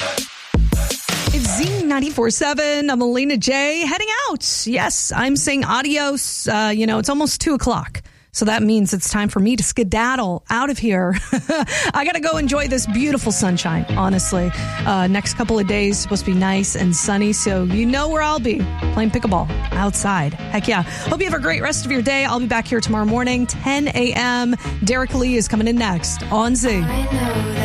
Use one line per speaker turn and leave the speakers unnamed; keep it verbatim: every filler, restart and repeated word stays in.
It's Z ninety-four point seven. I'm Alina J. Heading out. Yes, I'm saying adios. Uh, you know, it's almost two o'clock. So that means it's time for me to skedaddle out of here. I got to go enjoy this beautiful sunshine, honestly. Uh, next couple of days supposed to be nice and sunny. So you know where I'll be, playing pickleball outside. Heck yeah. Hope you have a great rest of your day. I'll be back here tomorrow morning, ten a.m. Derek Lee is coming in next on Z.